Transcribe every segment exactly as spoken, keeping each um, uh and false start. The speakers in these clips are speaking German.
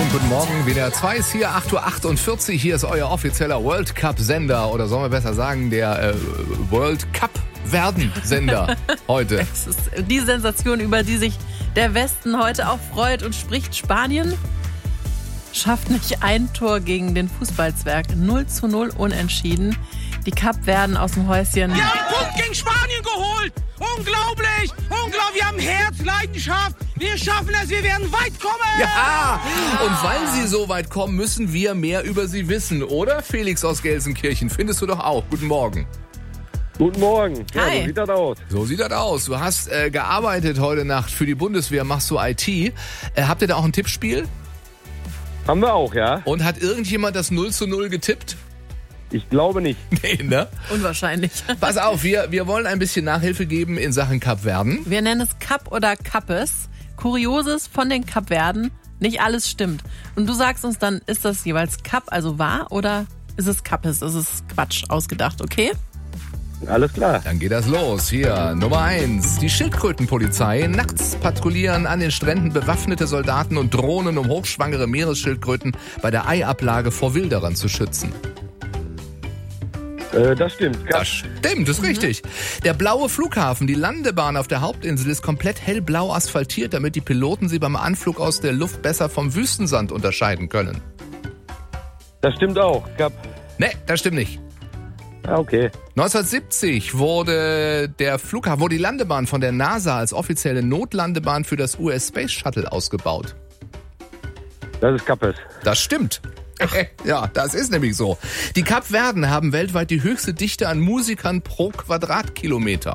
Guten Morgen, W D R zwei ist hier, acht Uhr achtundvierzig. Hier ist euer offizieller World Cup-Sender. Oder sollen wir besser sagen, der äh, World Cup-Werden-Sender heute. Es ist die Sensation, über die sich der Westen heute auch freut. Und spricht Spanien? Schafft nicht ein Tor gegen den Fußballzwerg. null zu null unentschieden. Die Kapverden aus dem Häuschen. Wir haben einen Punkt gegen Spanien geholt. Unglaublich, unglaublich. Wir haben Herz, Leidenschaft. Wir schaffen es, wir werden weit kommen. Ja, und weil sie so weit kommen, müssen wir mehr über sie wissen. Oder, Felix aus Gelsenkirchen? Findest du doch auch. Guten Morgen. Guten Morgen. Ja, Hi. so sieht das aus. So sieht das aus. Du hast äh, gearbeitet heute Nacht für die Bundeswehr, machst du I T. Äh, habt ihr da auch ein Tippspiel? Haben wir auch, ja? Und hat irgendjemand das null zu null getippt? Ich glaube nicht. Nee, ne? Unwahrscheinlich. Pass auf, wir, wir wollen ein bisschen Nachhilfe geben in Sachen Kapverden. Wir nennen es Kap oder Kappes. Kurioses von den Kapverden. Nicht alles stimmt. Und du sagst uns dann, ist das jeweils Kap, also wahr, oder ist es Kappes? Ist es Quatsch ausgedacht, okay? Alles klar. Dann geht das los. Hier, Nummer eins. Die Schildkrötenpolizei. Nachts patrouillieren an den Stränden bewaffnete Soldaten und Drohnen, um hochschwangere Meeresschildkröten bei der Eiablage vor Wilderern zu schützen. Äh, das stimmt. Das stimmt, das ist richtig. Der blaue Flughafen, die Landebahn auf der Hauptinsel, ist komplett hellblau asphaltiert, damit die Piloten sie beim Anflug aus der Luft besser vom Wüstensand unterscheiden können. Das stimmt auch. Kap. Nee, das stimmt nicht. Ah, okay. neunzehnhundertsiebzig wurde der Flughafen, wurde die Landebahn von der NASA als offizielle Notlandebahn für das U S Space Shuttle ausgebaut. Das ist Kappes. Das stimmt. Ja, das ist nämlich so. Die Kapverden haben weltweit die höchste Dichte an Musikern pro Quadratkilometer.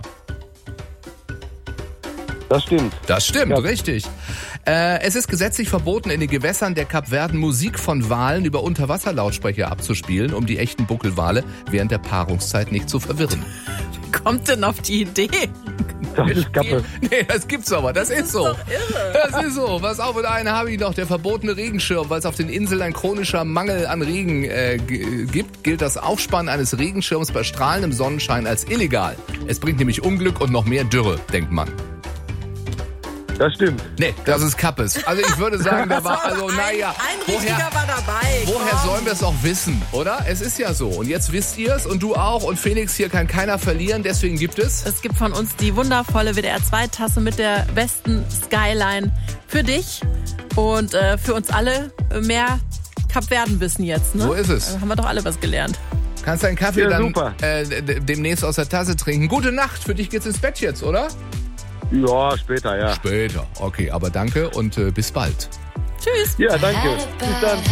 Das stimmt. Das stimmt, Ja. richtig. Äh, es ist gesetzlich verboten, in den Gewässern der Kapverden Musik von Walen über Unterwasserlautsprecher abzuspielen, um die echten Buckelwale während der Paarungszeit nicht zu verwirren. Wie kommt denn auf die Idee? Das ist Kappes. Nee, das gibt's aber, das, ist so. Doch irre. Das ist so. Was auch mit einem habe ich noch, der verbotene Regenschirm, weil es auf den Inseln ein chronischer Mangel an Regen äh, g- gibt, gilt das Aufspannen eines Regenschirms bei strahlendem Sonnenschein als illegal. Es bringt nämlich Unglück und noch mehr Dürre, denkt man. Das stimmt. Nee, das ist Kappes. Also ich würde sagen, da war, also naja, Ein woher, richtiger war dabei. woher Komm. sollen wir es auch wissen, oder? Es ist ja so. Und jetzt wisst ihr es und du auch und Felix, hier kann keiner verlieren, deswegen gibt es... Es gibt von uns die wundervolle W D R zwei Tasse mit der besten Skyline für dich und äh, für uns alle mehr Kapverden-Wissen jetzt. Ne? So ist es. Da haben wir doch alle was gelernt. Kannst deinen Kaffee Ja, dann super. äh, d- demnächst aus der Tasse trinken. Gute Nacht, für dich geht's ins Bett jetzt, oder? Ja, später, ja. Später. Okay, aber danke und äh, bis bald. Tschüss. Ja, danke. Bis dann.